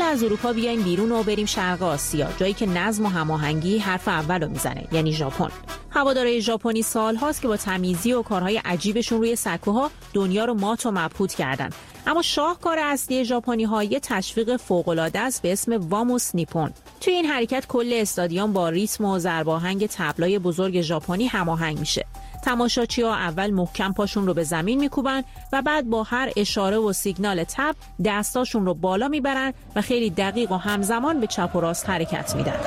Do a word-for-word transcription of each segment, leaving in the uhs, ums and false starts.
حالا از اروپا بیایم بیرون و بریم شرق آسیا، جایی که نظم و هماهنگی حرف اولو میزنه، یعنی ژاپن. هوادارهای ژاپنی سال‌هاست که با تمیزی و کارهای عجیبشون روی سکوها دنیا رو مات و مبهوت کردن. اما شاهکار اصلی ژاپنی‌ها یه تشویق فوق‌العاده است به اسم واموس نیپون. توی این حرکت کل استادیوم با ریتم و ضرباهنگ طبلای بزرگ ژاپنی هماهنگ میشه. تماشاچی‌ها اول محکم پاشون رو به زمین میکوبن و بعد با هر اشاره و سیگنال تب دستاشون رو بالا میبرن و خیلی دقیق و همزمان به چپ و راست حرکت میدن.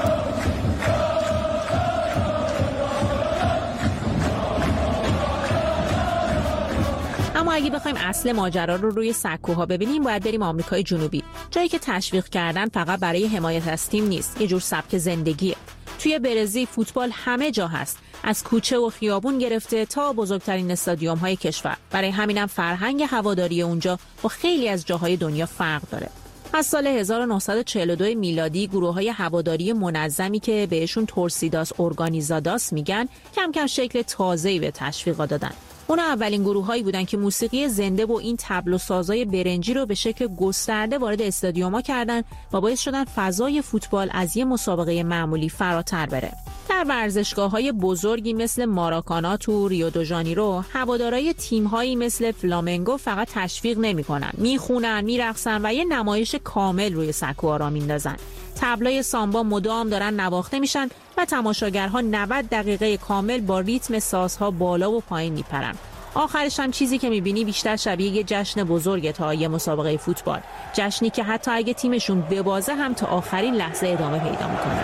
اما اگه بخوایم اصل ماجرا رو روی سکوها ببینیم، باید بریم آمریکای جنوبی، جایی که تشویق کردن فقط برای حمایت از تیم نیست، یه جور سبک زندگیه. توی برزیل فوتبال همه جا هست، از کوچه و خیابون گرفته تا بزرگترین استادیوم‌های کشور. برای همینم فرهنگ هواداری اونجا با خیلی از جاهای دنیا فرق داره. از سال هزار و نهصد و چهل و دو میلادی گروه‌های هواداری منظمی که بهشون تورسیداس اورگانیزاداس میگن کم کم شکل تازه‌ای به تشویقا دادن. اونا اولین گروهایی بودن که موسیقی زنده و این طبل و سازای برنجی رو به شکل گسترده وارد استادیوم‌ها کردن و باعث شدن فضای فوتبال از یه مسابقه معمولی فراتر بره. در ورزشگاه‌های بزرگی مثل ماراکانا تو ریو دو ژانیرو، هوادارهای تیم‌هایی مثل فلامنگو فقط تشویق نمی‌کنن، میخونن، میرقصن و یه نمایش کامل روی سکوها را میندازن. طبلای سامبا مدام دارن نواخته میشن و تماشاگرها نود دقیقه کامل با ریتم سازها بالا و پایین میپرن. آخرش هم چیزی که میبینی بیشتر شبیه یه جشن بزرگ تا یه مسابقه فوتبال، جشنی که حتی اگه تیمشون ببازه هم تا آخرین لحظه ادامه پیدا میکنه.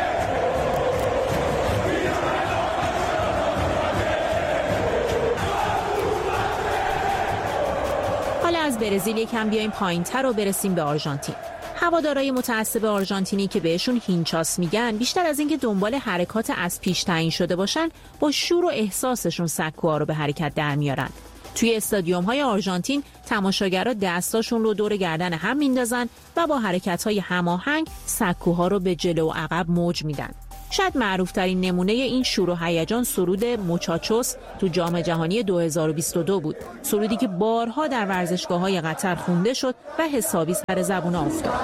حالا از برزیل یکم بیایم پایین‌تر و برسیم به آرژانتین. هوادارهای متعصب آرژانتینی که بهشون هینچاس میگن، بیشتر از اینکه دنبال حرکات از پیش تعیین شده باشن، با شور و احساسشون سکوها رو به حرکت در میارن. توی استادیوم‌های آرژانتین تماشاگرها دستاشون رو دور گردن هم میندازن و با حرکت‌های هماهنگ سکوها رو به جلو و عقب موج میدن. شاید معروف‌ترین نمونه این شور و هیجان سرود موچاچوس تو جام جهانی دو هزار و بیست و دو بود. سرودی که بارها در ورزشگاه‌های قطر خونده شد و حسابی سر زبون افتاد.